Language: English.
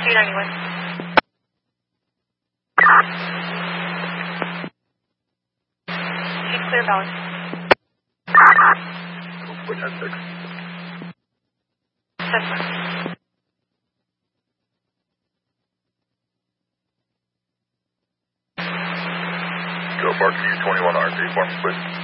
391. She's clear bound. Hopefully 10-6. 10-4. Go Park U21 RP, form please.